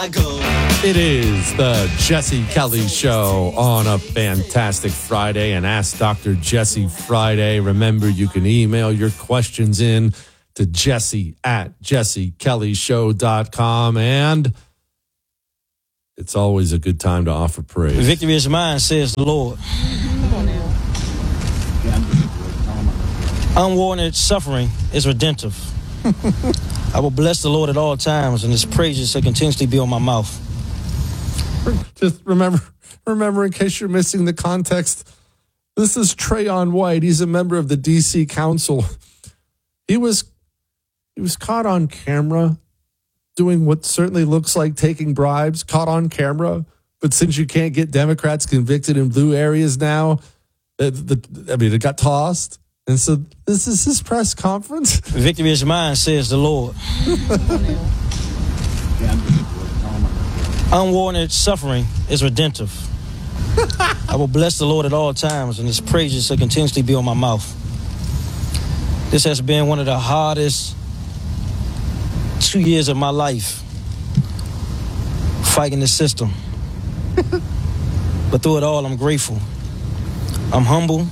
I go. It is the Jesse Kelly Show on a fantastic Friday, and Ask Dr. Jesse Friday. Remember, you can email your questions in to jesse@jessekellyshow.com, and it's always a good time to offer praise. Victory is mine, says the Lord. Unwarranted suffering is redemptive. I will bless the Lord at all times, and his praises shall continuously be on my mouth. Just remember, in case you're missing the context, this is Trayon White. He's a member of the D.C. Council. He was caught on camera doing what certainly looks like taking bribes, caught on camera. But since you can't get Democrats convicted in blue areas now, it got tossed. And so this is his press conference. Victory is mine, says the Lord. Unwarranted suffering is redemptive. I will bless the Lord at all times, and his praises shall continuously be on my mouth. This has been one of the hardest 2 years of my life, fighting the system. But through it all, I'm grateful. I'm humble.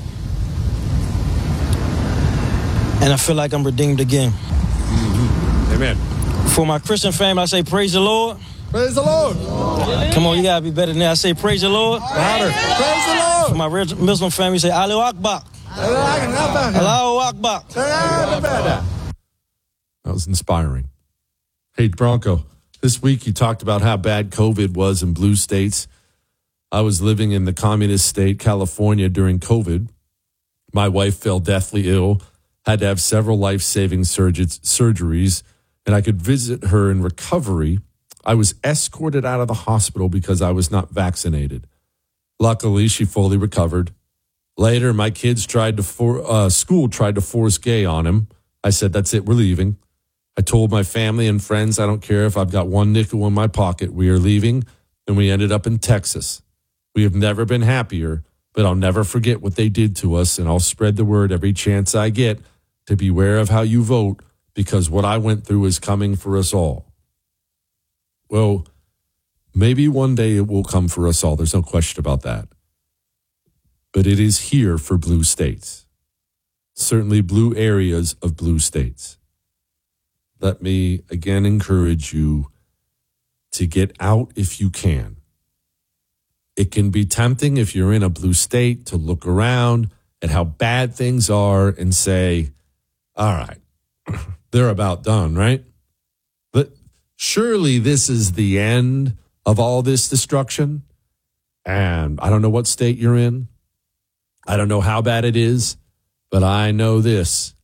And I feel like I'm redeemed again. Mm-hmm. Amen. For my Christian family, I say, praise the Lord. Praise the Lord. Come on, you got to be better than that. I say, praise the Lord. Louder. Praise the Lord. For my Muslim family, say, Allahu Akbar. Allahu Akbar. That was inspiring. Hey, Bronco, this week you talked about how bad COVID was in blue states. I was living in the communist state, California, during COVID. My wife fell deathly ill, had to have several life-saving surgeries, and I could visit her in recovery. I was escorted out of the hospital because I was not vaccinated. Luckily, she fully recovered. Later, my kids school tried to force gay on him. I said, that's it, we're leaving. I told my family and friends, I don't care if I've got one nickel in my pocket, we are leaving, and we ended up in Texas. We have never been happier, but I'll never forget what they did to us, and I'll spread the word every chance I get to beware of how you vote, because what I went through is coming for us all. Well, maybe one day it will come for us all. There's no question about that. But it is here for blue states, certainly blue areas of blue states. Let me again encourage you to get out if you can. It can be tempting if you're in a blue state to look around at how bad things are and say, all right, they're about done, right? But surely this is the end of all this destruction. And I don't know what state you're in. I don't know how bad it is, but I know this,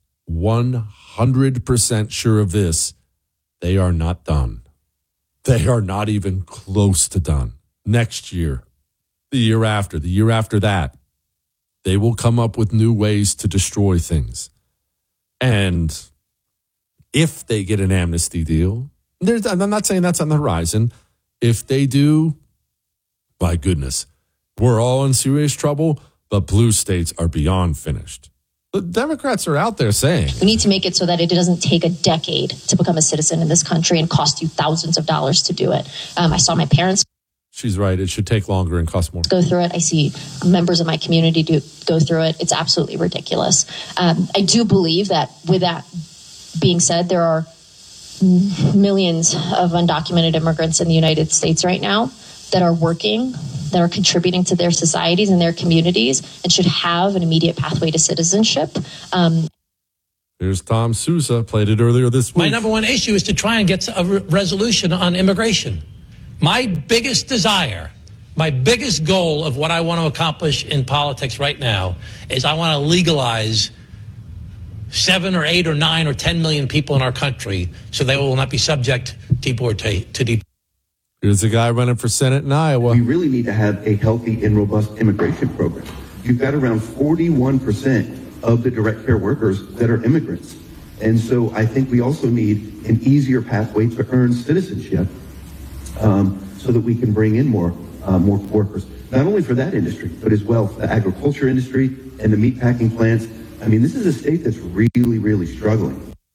100% sure of this, they are not done. They are not even close to done. Next year, the year after that, they will come up with new ways to destroy things. And if they get an amnesty deal, I'm not saying that's on the horizon. If they do, my goodness, we're all in serious trouble, but blue states are beyond finished. The Democrats are out there saying, we need to make it so that it doesn't take a decade to become a citizen in this country and cost you thousands of dollars to do it. I saw my parents. She's right. It should take longer and cost more. Go through it. I see members of my community go through it. It's absolutely ridiculous. I do believe that with that being said, there are millions of undocumented immigrants in the United States right now that are working, that are contributing to their societies and their communities, and should have an immediate pathway to citizenship. Here's Tom Sousa, played it earlier this week. My number one issue is to try and get a resolution on immigration. My biggest desire, my biggest goal of what I want to accomplish in politics right now is I want to legalize 7 or 8 or 9 or 10 million people in our country so they will not be subject to deportation. Here's a guy running for Senate in Iowa. We really need to have a healthy and robust immigration program. You've got around 41% of the direct care workers that are immigrants. And so I think we also need an easier pathway to earn citizenship so that we can bring in more workers, not only for that industry, but as well the agriculture industry and the meatpacking plants. I mean, this is a state that's really, really struggling.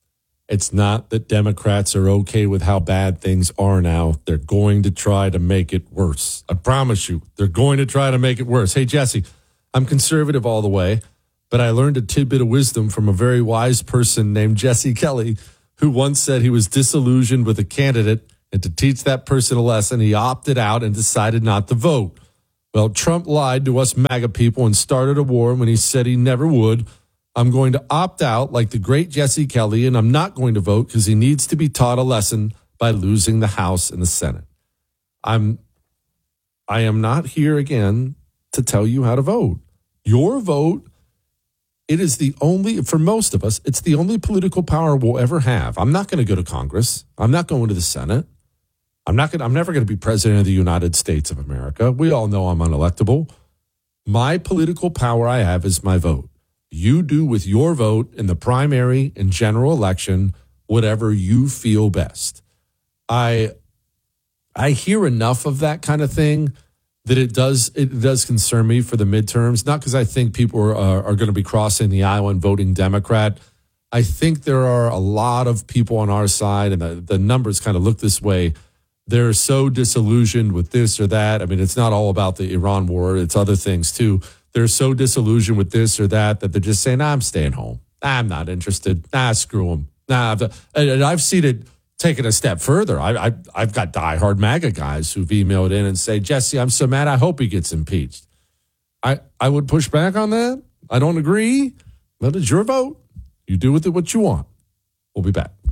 It's not that Democrats are okay with how bad things are now. They're going to try to make it worse. I promise you, they're going to try to make it worse. Hey, Jesse, I'm conservative all the way, but I learned a tidbit of wisdom from a very wise person named Jesse Kelly, who once said he was disillusioned with a candidate, and to teach that person a lesson, he opted out and decided not to vote. Well, Trump lied to us MAGA people and started a war when he said he never would. I'm going to opt out like the great Jesse Kelly, and I'm not going to vote because he needs to be taught a lesson by losing the House and the Senate. I am not here again to tell you how to vote. Your vote, it is the only, for most of us, it's the only political power we'll ever have. I'm not going to go to Congress. I'm not going to the Senate. I'm never going to be president of the United States of America. We all know I'm unelectable. My political power I have is my vote. You do with your vote in the primary and general election whatever you feel best. I hear enough of that kind of thing that it does concern me for the midterms, not because I think people are going to be crossing the aisle and voting Democrat. I think there are a lot of people on our side, and the numbers kind of look this way. They're so disillusioned with this or that. I mean, it's not all about the Iran war. It's other things, too. They're so disillusioned with this or that they're just saying, I'm staying home. I'm not interested. Screw them. And I've seen it taken a step further. I've got diehard MAGA guys who've emailed in and say, Jesse, I'm so mad. I hope he gets impeached. I would push back on that. I don't agree, but it's your vote. You do with it what you want. We'll be back.